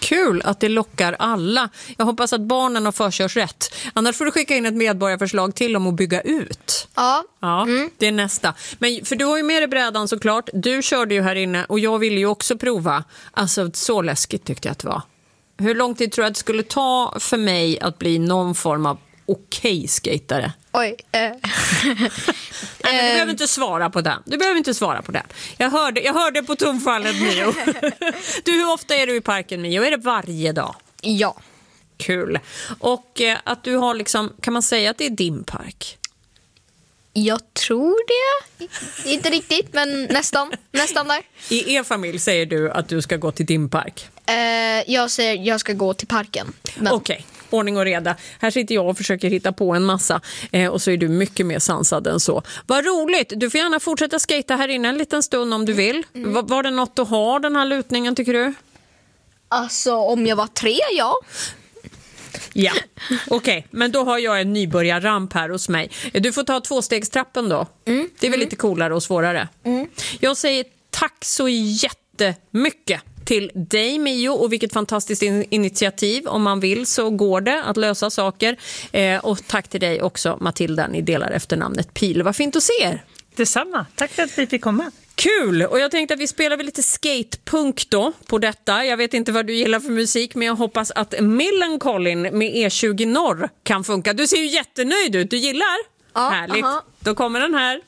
Kul att det lockar alla. Jag hoppas att barnen har förkörs rätt. Annars får du skicka in ett medborgarförslag till dem att bygga ut. Ja. Det är nästa. Men för du har ju med dig brädan såklart. Du körde ju här inne och jag ville ju också prova. Alltså så läskigt tyckte jag att det var. Hur lång tid tror du att det skulle ta för mig att bli någon form av skatare? Oj. Nej, men du behöver inte svara på det. Jag hörde på tonfallet, Mio. Du, hur ofta är du i parken, Mio? Är det varje dag? Ja. Kul. Och att du har liksom, kan man säga att det är din park? Jag tror det. Inte riktigt, men nästan där. I er familj säger du att du ska gå till din park? Jag säger jag ska gå till parken. Men... Okej. Ordning och reda. Här sitter jag och försöker hitta på en massa och så är du mycket mer sansad än så. Vad roligt! Du får gärna fortsätta skata här inne en liten stund om du vill. Var det något att ha den här lutningen, tycker du? Alltså, om jag var 3, ja. Ja, okej. Men då har jag en nybörjarramp här hos mig. Du får ta 2-stegstrappen då. Det är väl lite coolare och svårare. Jag säger tack så jättemycket till dig, Mio, och vilket fantastiskt initiativ. Om man vill så går det att lösa saker. Och tack till dig också, Matilda. Ni delar efternamnet Pil. Vad fint att se er. Detsamma. Tack för att vi fick komma. Kul! Och jag tänkte att vi spelar väl lite skatepunk då på detta. Jag vet inte vad du gillar för musik, men jag hoppas att Millencolin med E20 Norr kan funka. Du ser ju jättenöjd ut. Du gillar? Ja, härligt. aha. Då kommer den här.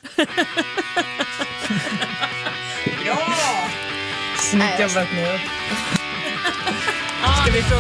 Bra! Snyggt jobbat nu. Ska vi fråga